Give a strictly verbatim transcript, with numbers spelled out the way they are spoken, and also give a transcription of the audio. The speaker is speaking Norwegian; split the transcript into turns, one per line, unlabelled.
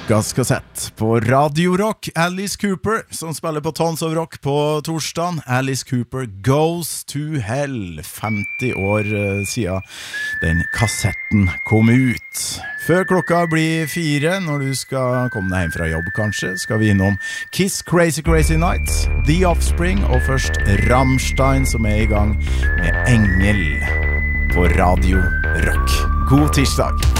ukas kassett på Radio Rock. Alice Cooper, som spiller på Tons of Rock på torsdagen. Alice Cooper Goes to Hell. femti år siden den kassetten kom ut. Før klokka blir fire, når du skal komme deg hjem fra jobb kanskje, skal vi innom Kiss Crazy Crazy Nights, The Offspring, og først Rammstein, som er i gang med Engel på Radio Rock. God tirsdag!